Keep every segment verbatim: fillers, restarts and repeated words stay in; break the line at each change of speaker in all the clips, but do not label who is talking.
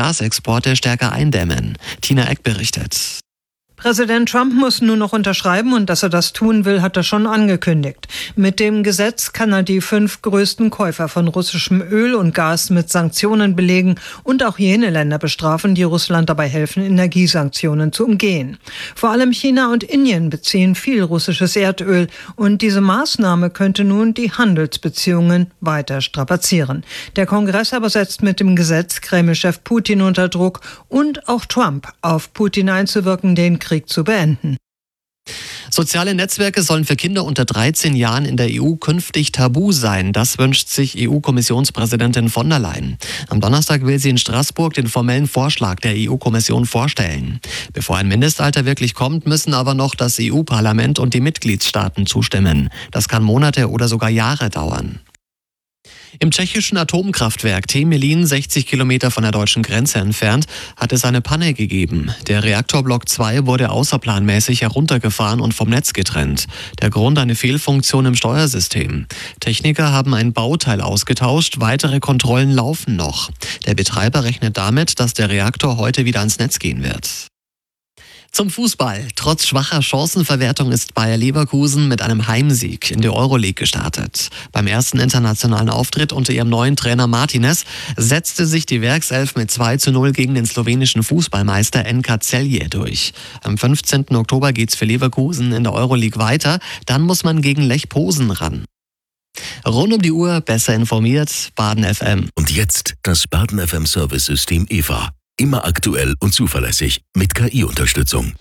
Gasexporte stärker eindämmen. Tina Eck berichtet.
Präsident Trump muss nur noch unterschreiben und dass er das tun will, hat er schon angekündigt. Mit dem Gesetz kann er die fünf größten Käufer von russischem Öl und Gas mit Sanktionen belegen und auch jene Länder bestrafen, die Russland dabei helfen, Energiesanktionen zu umgehen. Vor allem China und Indien beziehen viel russisches Erdöl und diese Maßnahme könnte nun die Handelsbeziehungen weiter strapazieren. Der Kongress aber setzt mit dem Gesetz Kreml-Chef Putin unter Druck und auch Trump auf Putin einzuwirken, den Krieg zu beenden.
Soziale Netzwerke sollen für Kinder unter dreizehn Jahren in der E U künftig tabu sein. Das wünscht sich E U-Kommissionspräsidentin von der Leyen. Am Donnerstag will sie in Straßburg den formellen Vorschlag der E U-Kommission vorstellen. Bevor ein Mindestalter wirklich kommt, müssen aber noch das E U-Parlament und die Mitgliedstaaten zustimmen. Das kann Monate oder sogar Jahre dauern. Im tschechischen Atomkraftwerk Temelin, sechzig Kilometer von der deutschen Grenze entfernt, hat es eine Panne gegeben. Der Reaktorblock zwei wurde außerplanmäßig heruntergefahren und vom Netz getrennt. Der Grund eine Fehlfunktion im Steuersystem. Techniker haben ein Bauteil ausgetauscht, weitere Kontrollen laufen noch. Der Betreiber rechnet damit, dass der Reaktor heute wieder ans Netz gehen wird. Zum Fußball. Trotz schwacher Chancenverwertung ist Bayer Leverkusen mit einem Heimsieg in die Euroleague gestartet. Beim ersten internationalen Auftritt unter ihrem neuen Trainer Martinez setzte sich die Werkself mit zwei zu null gegen den slowenischen Fußballmeister N K Celje durch. Am fünfzehnten Oktober geht's für Leverkusen in der Euroleague weiter. Dann muss man gegen Lech Posen ran. Rund um die Uhr besser informiert, Baden F M.
Und jetzt das Baden F M Service-System E V A. Immer aktuell und zuverlässig mit K I-Unterstützung.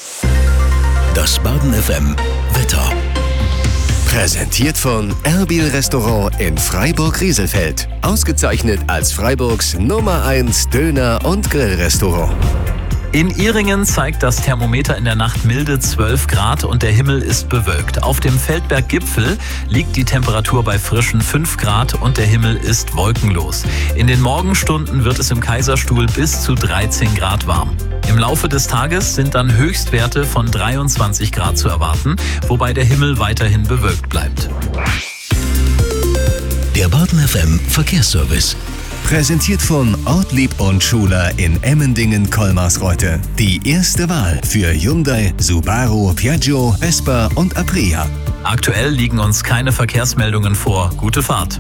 Das Baden F M Wetter. Präsentiert von Erbil Restaurant in Freiburg-Rieselfeld. Ausgezeichnet als Freiburgs Nummer eins Döner- und Grillrestaurant.
In Ihringen zeigt das Thermometer in der Nacht milde zwölf Grad und der Himmel ist bewölkt. Auf dem Feldberggipfel liegt die Temperatur bei frischen fünf Grad und der Himmel ist wolkenlos. In den Morgenstunden wird es im Kaiserstuhl bis zu dreizehn Grad warm. Im Laufe des Tages sind dann Höchstwerte von dreiundzwanzig Grad zu erwarten, wobei der Himmel weiterhin bewölkt bleibt.
Der Baden F M Verkehrsservice. Präsentiert von Ortlieb und Schuler in Emmendingen-Kolmarsreuth. Die erste Wahl für Hyundai, Subaru, Piaggio, Vespa und Aprilia.
Aktuell liegen uns keine Verkehrsmeldungen vor. Gute Fahrt.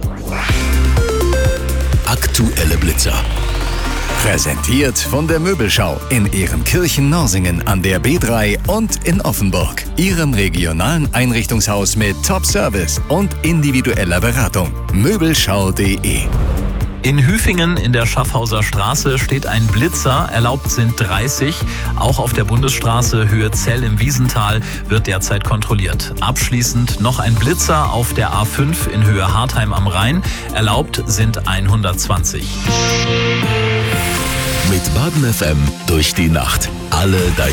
Aktuelle Blitzer. Präsentiert von der Möbelschau in Ehrenkirchen-Norsingen an der B drei und in Offenburg. Ihrem regionalen Einrichtungshaus mit Top-Service und individueller Beratung. Möbelschau punkt de.
In Hüfingen in der Schaffhauser Straße steht ein Blitzer, erlaubt sind dreißig. Auch auf der Bundesstraße Höhe Zell im Wiesental wird derzeit kontrolliert. Abschließend noch ein Blitzer auf der A fünf in Höhe Hartheim am Rhein, erlaubt sind hundertzwanzig.
Mit Baden F M durch die Nacht. Alle deine